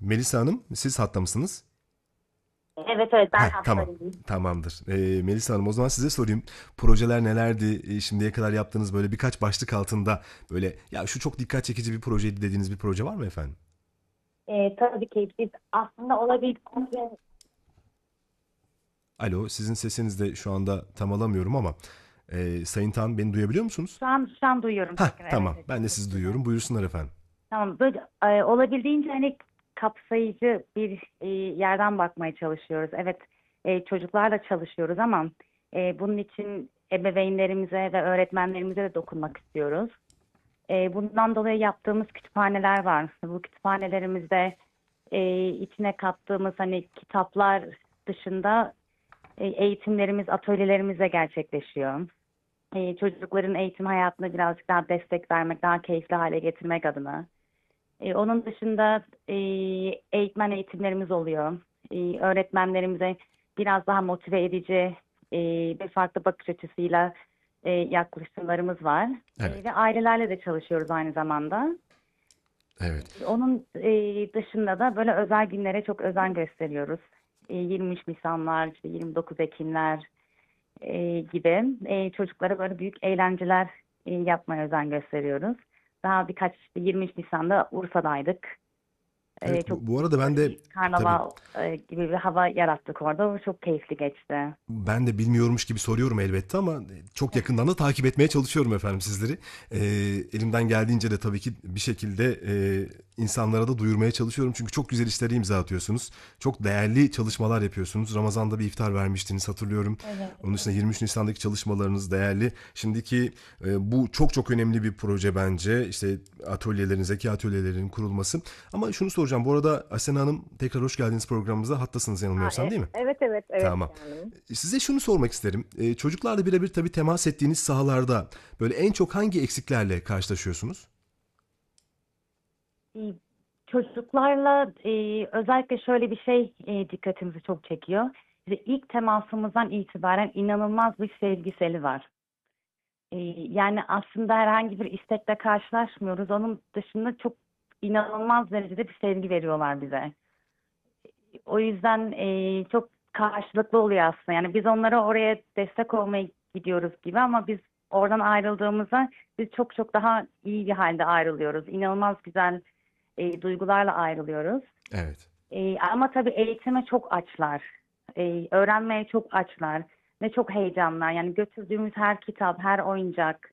Melisa Hanım, siz hatta mısınız? Evet evet ben Tamam. hastayım. Tamamdır. Melisa Hanım, o zaman size sorayım. Projeler nelerdi? Şimdiye kadar yaptığınız böyle birkaç başlık altında böyle ya şu çok dikkat çekici bir projeydi dediğiniz bir proje var mı efendim? Tabii ki biz aslında olabildiğince Alo, sizin sesiniz de şu anda tam alamıyorum ama Sayın Tan, beni duyabiliyor musunuz? şu an duyuyorum tekrar. Evet, Tamam. evet, Ben de çok sizi teşekkürler. duyuyorum. Buyursunlar efendim. Tamam böyle olabildiğince hani kapsayıcı bir yerden bakmaya çalışıyoruz. Evet, çocuklarla çalışıyoruz ama bunun için ebeveynlerimize ve öğretmenlerimize de dokunmak istiyoruz. Bundan dolayı yaptığımız kütüphaneler var. Bu kütüphanelerimizde içine kattığımız hani kitaplar dışında eğitimlerimiz, atölyelerimiz de gerçekleşiyor. Çocukların eğitim hayatına birazcık daha destek vermek, daha keyifli hale getirmek adına. Onun dışında eğitmen eğitimlerimiz oluyor. Öğretmenlerimize biraz daha motive edici bir farklı bakış açısıyla yaklaşımlarımız var. Ve Evet. ailelerle de çalışıyoruz aynı zamanda. Evet. Onun dışında da böyle özel günlere çok özen gösteriyoruz. 23 Nisanlar, işte 29 Ekimler gibi çocuklara böyle büyük eğlenceler yapmaya özen gösteriyoruz. Daha birkaç işte 23 Nisan'da Urfa'daydık. Evet, Çok bu arada büyük ben böyle de bir tabii karnaval gibi bir hava yarattık orada. O çok keyifli geçti. ben de bilmiyormuş gibi soruyorum elbette ama çok yakından da takip etmeye çalışıyorum efendim sizleri. Ee, Elimden geldiğince de tabii ki bir şekilde insanlara da duyurmaya çalışıyorum. Çünkü çok güzel işlere imza atıyorsunuz. Çok değerli çalışmalar yapıyorsunuz. Ramazan'da bir iftar vermiştiniz, hatırlıyorum. Evet, Onun dışında evet. 23 Nisan'daki çalışmalarınız değerli. Şimdiki bu çok çok önemli bir proje bence. İşte atölyelerin, zeki atölyelerin kurulması. Ama şunu soracağım. Bu arada Asena Hanım, tekrar hoş geldiniz programımıza. Hattasınız yanılmıyorsam, değil mi? Evet evet evet Tamam. geldim. Size şunu sormak isterim. Çocuklarla birebir tabii temas ettiğiniz sahalarda böyle en çok hangi eksiklerle karşılaşıyorsunuz? E, Çocuklarla özellikle şöyle bir şey dikkatimizi çok çekiyor. İşte ilk temasımızdan itibaren inanılmaz bir sevgiseli var. Yani aslında herhangi bir istekle karşılaşmıyoruz. Onun dışında çok inanılmaz derecede bir sevgi veriyorlar bize. O yüzden çok karşılıklı oluyor aslında. Yani biz onlara oraya destek olmaya gidiyoruz gibi ama biz oradan ayrıldığımızda biz çok çok daha iyi bir halde ayrılıyoruz. İnanılmaz güzel duygularla ayrılıyoruz. Evet. Ama tabii eğitime çok açlar. Öğrenmeye çok açlar ve çok heyecanlar. Yani götürdüğümüz her kitap, her oyuncak,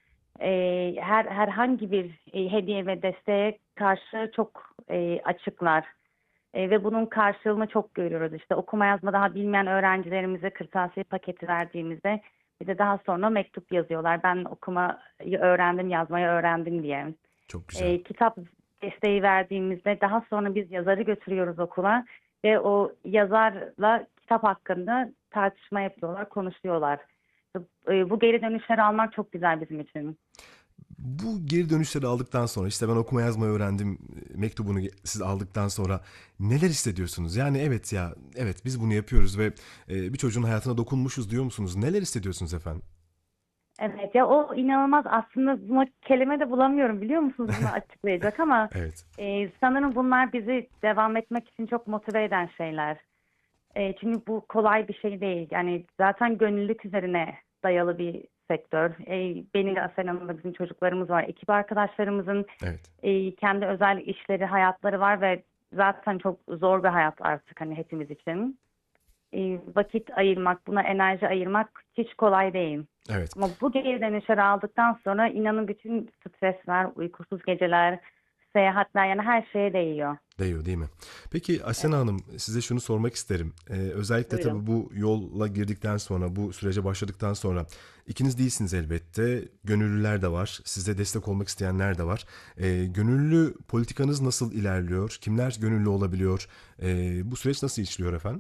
herhangi bir hediye ve desteğe karşı çok açıklar. Ve bunun karşılığını çok görüyoruz. İşte okuma yazma daha bilmeyen öğrencilerimize kırtasiye paketi verdiğimizde bir de daha sonra mektup yazıyorlar. Ben okumayı öğrendim, yazmayı öğrendim diye. Çok güzel. Kitap desteği verdiğimizde daha sonra biz yazarı götürüyoruz okula ve o yazarla kitap hakkında tartışma yapıyorlar, konuşuyorlar. Bu geri dönüşleri almak çok güzel bizim için. Bu geri dönüşleri aldıktan sonra işte ben okuma yazmayı öğrendim mektubunu siz aldıktan sonra neler hissediyorsunuz? Yani evet ya, evet biz bunu yapıyoruz ve bir çocuğun hayatına dokunmuşuz diyor musunuz? Neler hissediyorsunuz efendim? Evet ya o inanılmaz aslında buna kelime de bulamıyorum biliyor musunuz bunu açıklayacak ama Evet. sanırım bunlar bizi devam etmek için çok motive eden şeyler. Çünkü bu kolay bir şey değil. Yani zaten gönüllülük üzerine dayalı bir sektör. Benim de Asena'nın bizim çocuklarımız var. Ekip arkadaşlarımızın Evet. kendi özel işleri, hayatları var ve zaten çok zor bir hayat artık hani hepimiz için. Vakit ayırmak, buna enerji ayırmak hiç kolay değil. Evet. Ama bu geri dönüşleri aldıktan sonra inanın bütün stresler, uykusuz geceler, seyahatler yani her şeye değiyor. Değiyor değil mi? Peki Asena Evet, Hanım, size şunu sormak isterim. Özellikle buyurun. tabii bu yolla girdikten sonra, bu sürece başladıktan sonra ikiniz değilsiniz elbette. Gönüllüler de var. Size destek olmak isteyenler de var. Gönüllü politikanız nasıl ilerliyor? Kimler gönüllü olabiliyor? Bu süreç nasıl işliyor efendim?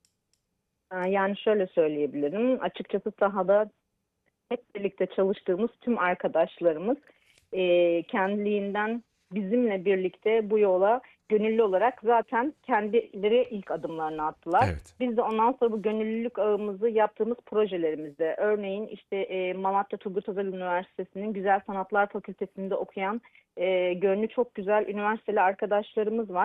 Yani şöyle söyleyebilirim. Açıkçası sahada hep birlikte çalıştığımız tüm arkadaşlarımız kendiliğinden bizimle birlikte bu yola gönüllü olarak zaten kendileri ilk adımlarını attılar. Evet. Biz de ondan sonra bu gönüllülük ağımızı yaptığımız projelerimizde örneğin işte Malatya Turgut Özal Üniversitesi'nin Güzel Sanatlar Fakültesi'nde okuyan gönlü çok güzel üniversiteli arkadaşlarımız var.